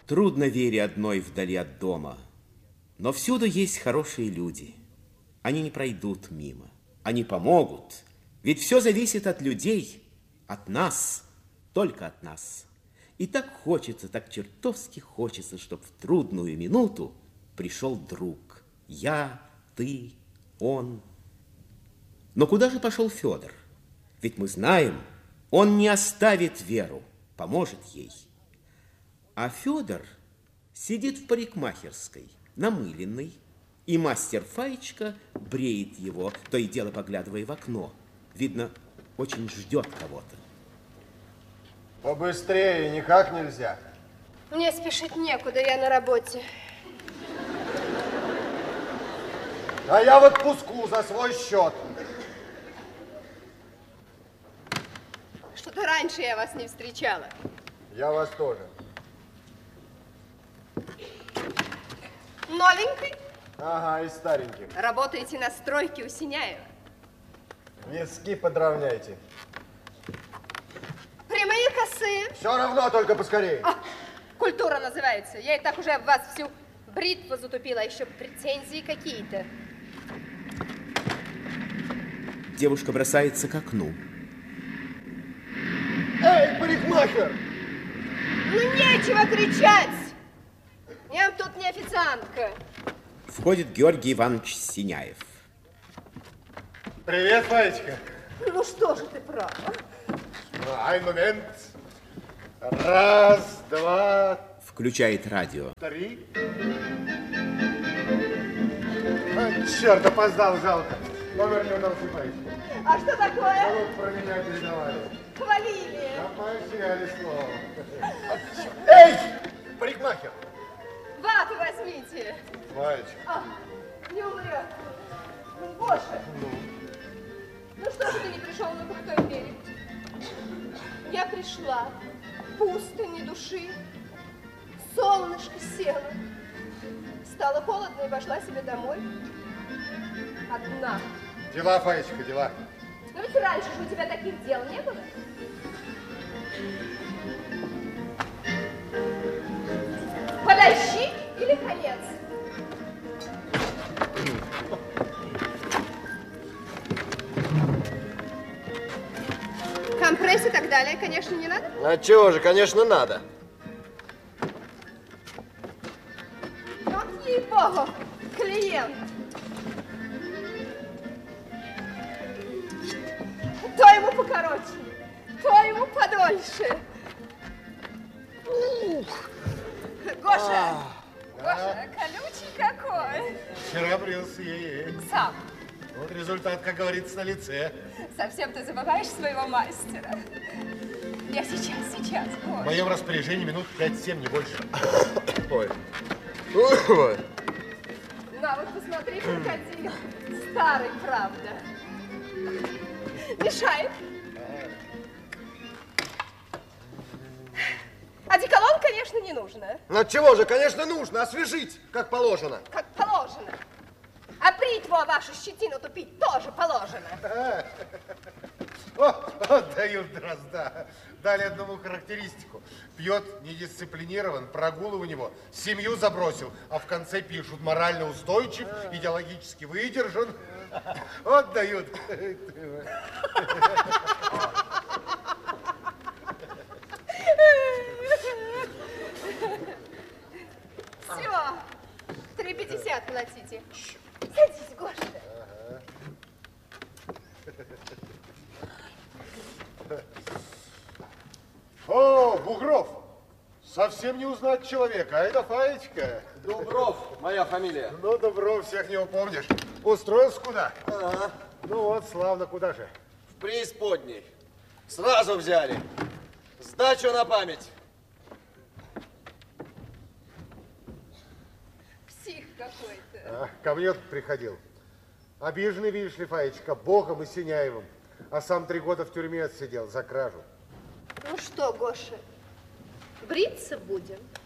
Трудно Вере одной вдали от дома, но всюду есть хорошие люди. Они не пройдут мимо, они помогут, ведь все зависит от людей, от нас, только от нас. И так хочется, так чертовски хочется, чтобы в трудную минуту пришел друг. Я, ты, он. Но куда же пошел Федор? Ведь мы знаем, он не оставит Веру, поможет ей. А Федор сидит в парикмахерской, намыленный, и мастер Фаечка бреет его, то и дело поглядывая в окно. Видно, очень ждет кого-то. Побыстрее, никак нельзя. Мне спешить некуда, я на работе. А я в отпуску за свой счет. Что-то раньше я вас не встречала. Я вас тоже. Новенький? Ага, и старенький. Работаете на стройке у Синяева? Виски подровняйте. Прямые, косые? Все равно, только поскорее. Культура называется. Я и так уже об вас всю бритву затупила, а еще претензии какие-то. Девушка бросается к окну. Эй, парикмахер! Ну, нечего кричать! Я тут не официантка. Входит Георгий Иванович Синяев. Привет, Фаечка. Ну, что же ты прав? Ай, момент. Раз, два, Включает радио. три. Черт, опоздал, жалко. Номер не удался, Фаечка. А что такое? Вот про меня передавали. Хвалили. Обещали слово. Эй, парикмахер. Вату возьмите. Фаечка. Не умрет. Гоша. Ну что же ты не пришел на крутой берег? Я пришла. Пусто, ни души. Солнышко село. Стало холодно и пошла себе домой. Одна. Дела, Фаечка, дела. Но ведь раньше же у тебя таких дел не было. Подожди или конец? Компресс и так далее, конечно, не надо? А чего же, конечно, надо. Вот ей-богу, клиент. То ему покороче, то ему подольше. Гоша, Гоша, колючий какой. Вчера брился ей. Сам. Вот результат, как говорится, на лице. Совсем ты забываешь своего мастера. Я сейчас, В Гоша. моем распоряжении минут 5-7, не больше. Ой. Ой. На, вот посмотри, крокодил. Старый, правда. Мешает. Одеколон, конечно, не нужно. Ну чего же, конечно, нужно освежить, как положено. Как положено. А бритву вашу щетину тупить тоже положено. О, дают дрозда. Дали одному характеристику. Пьет, недисциплинирован, прогулы у него, семью забросил, а в конце пишут: морально устойчив, идеологически выдержан. Вот дают. Все. 3,50 платите. Садись, Гоша. О, Бугров! Совсем не узнать человека, а это Фаечка. Дубров, моя фамилия. Ну, Дубров, всех не упомнишь. Устроился куда? Ага, Ну вот, славно, куда же? в преисподней. Сразу взяли. Сдачу на память. Псих какой-то. Ко мне тут приходил. Обиженный, видишь ли, Фаечка, Богом и Синяевым. А сам 3 года в тюрьме отсидел за кражу. Ну что, Гоша, бриться будем?